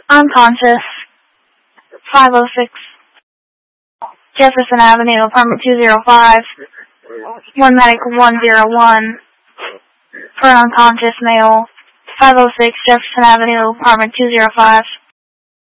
Unconscious. 506 Jefferson Avenue, apartment 205. One medical 101. For unconscious male. 506 Jefferson Avenue, apartment 205.